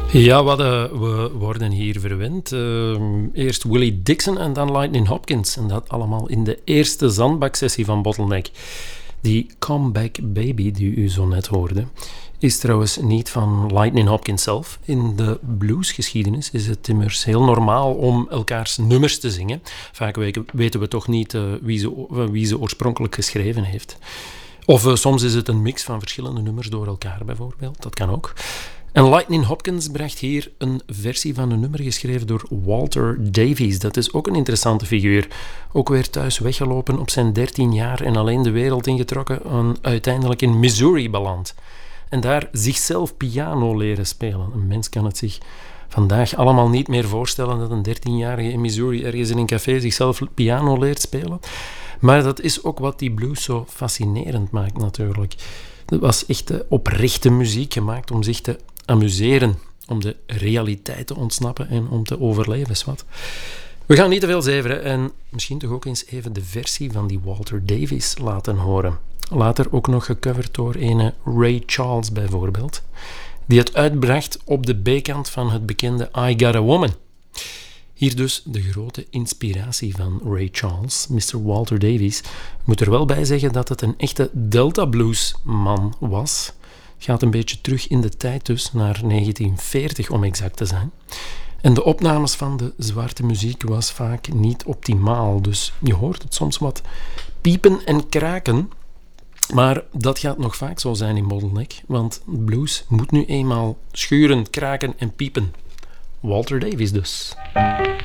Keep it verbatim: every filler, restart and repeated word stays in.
Ja, wat, uh, we worden hier verwend. Uh, eerst Willie Dixon en dan Lightning Hopkins. En dat allemaal in de eerste zandbaksessie van Bottleneck. Die Comeback Baby die u zo net hoorde, is trouwens niet van Lightning Hopkins zelf. In de bluesgeschiedenis is het immers heel normaal om elkaars nummers te zingen. Vaak weten we toch niet uh, wie, ze, wie ze oorspronkelijk geschreven heeft. Of uh, soms is het een mix van verschillende nummers door elkaar bijvoorbeeld. Dat kan ook. En Lightning Hopkins bracht hier een versie van een nummer geschreven door Walter Davies. Dat is ook een interessante figuur. Ook weer thuis weggelopen op zijn dertien jaar en alleen de wereld ingetrokken en uiteindelijk in Missouri beland. En daar zichzelf piano leren spelen. Een mens kan het zich vandaag allemaal niet meer voorstellen dat een dertienjarige in Missouri ergens in een café zichzelf piano leert spelen. Maar dat is ook wat die blues zo fascinerend maakt natuurlijk. Dat was echt oprechte muziek gemaakt om zich te amuseren, om de realiteit te ontsnappen en om te overleven. Wat. We gaan niet te veel zeveren en misschien toch ook eens even de versie van die Walter Davies laten horen. Later ook nog gecoverd door ene Ray Charles bijvoorbeeld, die het uitbracht op de B-kant van het bekende I Got a Woman. Hier dus de grote inspiratie van Ray Charles, mister Walter Davies. Ik moet er wel bij zeggen dat het een echte Delta Blues man was. Gaat een beetje terug in de tijd dus, naar negentien veertig om exact te zijn. En de opnames van de zwarte muziek was vaak niet optimaal, dus je hoort het soms wat piepen en kraken. Maar dat gaat nog vaak zo zijn in Bottleneck, want blues moet nu eenmaal schuren, kraken en piepen. Walter Davies dus.